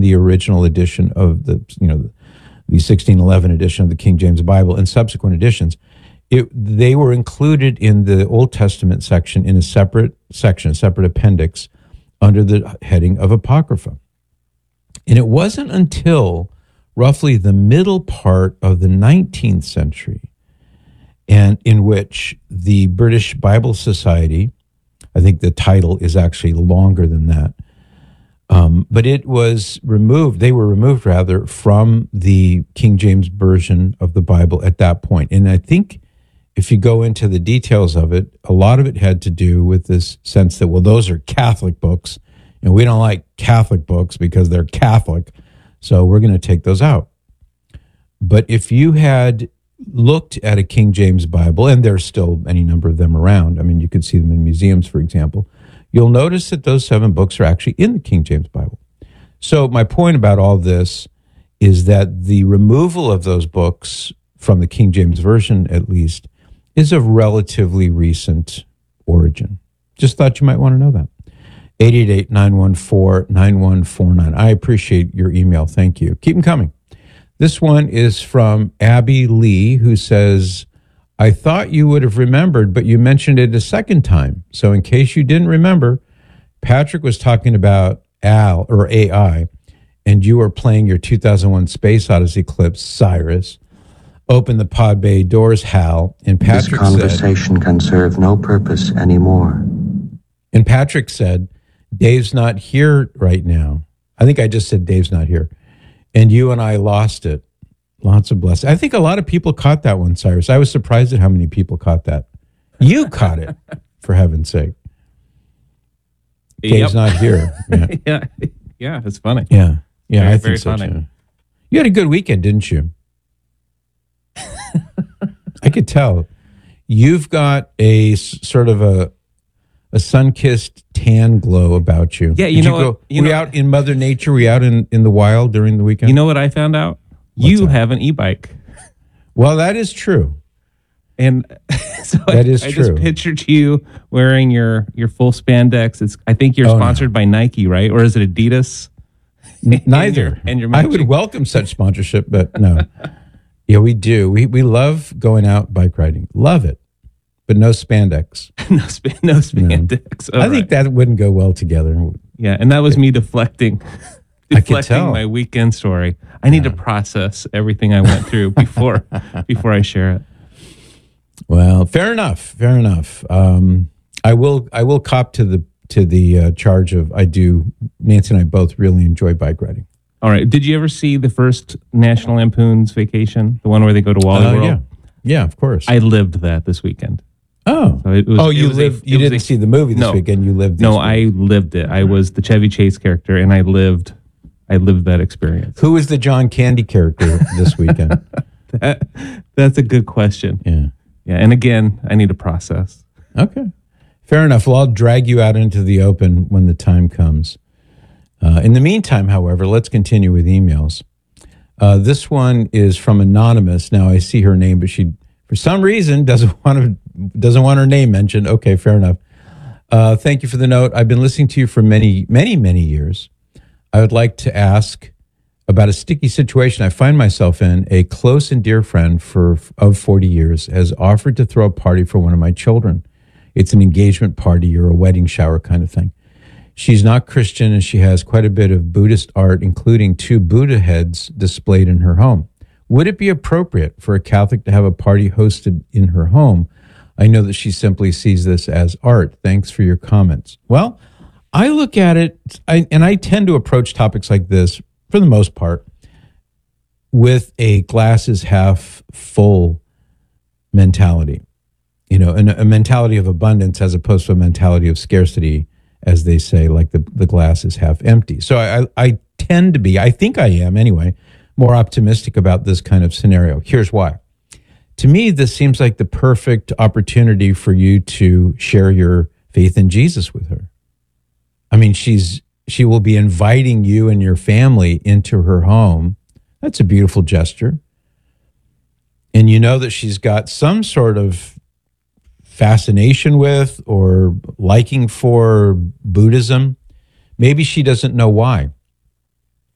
the original edition of the 1611 edition of the King James Bible and subsequent editions, they were included in the Old Testament section in a separate appendix under the heading of Apocrypha. And it wasn't until roughly the middle part of the 19th century, and in which the British Bible Society, I think the title is actually longer than that, but it was removed, they were removed rather, from the King James Version of the Bible at that point. And I think if you go into the details of it, a lot of it had to do with this sense that, well, those are Catholic books, and we don't like Catholic books because they're Catholic, so we're going to take those out. But if you had looked at a King James Bible, and there's still any number of them around, I mean, you could see them in museums, for example, you'll notice that those 7 books are actually in the King James Bible. So my point about all this is that the removal of those books from the King James Version, at least, is of relatively recent origin. Just thought you might want to know that. 888-914-9149. I appreciate your email. Thank you. Keep them coming. This one is from Abby Lee, who says, I thought you would have remembered, but you mentioned it a second time. So in case you didn't remember, Patrick was talking about AI, and you were playing your 2001 Space Odyssey clip, Cyrus. Open the pod bay doors, Hal, and Patrick said... This conversation can serve no purpose anymore. And Patrick said, Dave's not here right now. I think I just said Dave's not here. And you and I lost it. Lots of blessings. I think a lot of people caught that one, Cyrus. I was surprised at how many people caught that. You caught it, for heaven's sake. Dave's not here. Yeah. Yeah, it's funny. Yeah, very, I think very so funny. too. You had a good weekend, didn't you? I could tell. You've got a sort of a sun-kissed tan glow about you. Yeah, were you out in Mother Nature? Were you out in the wild during the weekend? You know what I found out? You have an e-bike. Well, that is true. And so I just pictured you wearing your full spandex. I think you're sponsored by Nike, right? Or is it Adidas? Neither. And you're I would welcome such sponsorship, but no. Yeah, we do. We love going out bike riding. Love it. But no spandex. no spandex. No. I think that wouldn't go well together. Yeah, and that was me deflecting my weekend story. I need to process everything I went through before I share it. Well, fair enough. I will cop to the charge of Nancy and I both really enjoy bike riding. All right. Did you ever see the first National Lampoon's Vacation? The one where they go to Wally World? Yeah, of course. I lived that this weekend. Oh. So you didn't see the movie this weekend. You lived this I lived it. I was the Chevy Chase character, and I lived that experience. Who was the John Candy character this weekend? That's a good question. Yeah. And again, I need to process. Okay. Fair enough. Well, I'll drag you out into the open when the time comes. In the meantime, however, let's continue with emails. This one is from Anonymous. Now, I see her name, but she, for some reason, doesn't want her name mentioned. Okay, fair enough. Thank you for the note. I've been listening to you for many, many, many years. I would like to ask about a sticky situation I find myself in. A close and dear friend of 40 years has offered to throw a party for one of my children. It's an engagement party or a wedding shower kind of thing. She's not Christian, and she has quite a bit of Buddhist art, including 2 Buddha heads displayed in her home. Would it be appropriate for a Catholic to have a party hosted in her home? I know that she simply sees this as art. Thanks for your comments. Well, I look at it, and I tend to approach topics like this, for the most part, with a glass is half full mentality, and a mentality of abundance as opposed to a mentality of scarcity, as they say, like the glass is half empty. So I tend to be, I think I am anyway, more optimistic about this kind of scenario. Here's why. To me, this seems like the perfect opportunity for you to share your faith in Jesus with her. I mean, she will be inviting you and your family into her home. That's a beautiful gesture. And you know that she's got some sort of fascination with or liking for Buddhism. Maybe she doesn't know why.